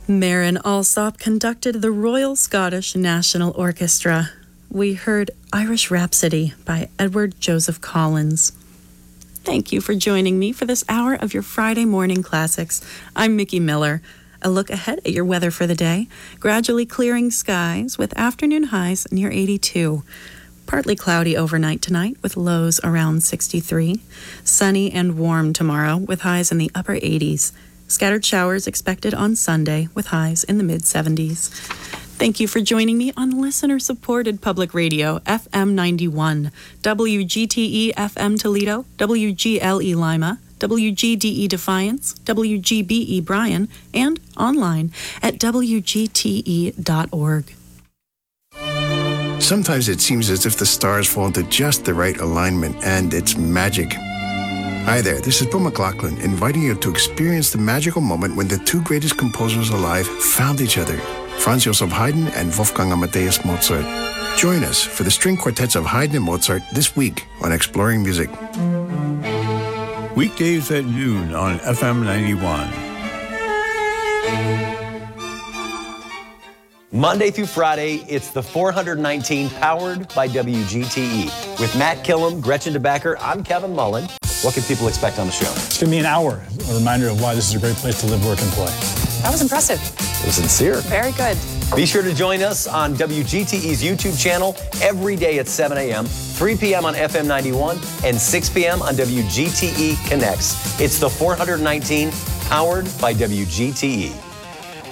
Maren Alsop conducted the Royal Scottish National Orchestra. We heard Irish Rhapsody by Edward Joseph Collins. Thank you for joining me for this hour of your Friday morning classics. I'm Mickey Miller. A look ahead at your weather for the day. Gradually clearing skies with afternoon highs near 82. Partly cloudy overnight tonight with lows around 63. Sunny and warm tomorrow with highs in the upper 80s. Scattered showers expected on Sunday with highs in the mid-70s. Thank you for joining me on listener-supported public radio, FM 91, WGTE FM Toledo, WGLE Lima, WGDE Defiance, WGBE Bryan, and online at WGTE.org. Sometimes it seems as if the stars fall into just the right alignment, and it's magic. Hi there, this is Bill McLaughlin, inviting you to experience the magical moment when the two greatest composers alive found each other, Franz Joseph Haydn and Wolfgang Amadeus Mozart. Join us for the string quartets of Haydn and Mozart this week on Exploring Music. Weekdays at noon on FM 91. Monday through Friday, it's the 419 powered by WGTE. With Matt Killam, Gretchen DeBacker, I'm Kevin Mullen. What can people expect on the show? It's going to be an hour, a reminder of why this is a great place to live, work, and play. That was impressive. It was sincere. Very good. Be sure to join us on WGTE's YouTube channel every day at 7 a.m., 3 p.m. on FM 91, and 6 p.m. on WGTE Connects. It's the 419 powered by WGTE.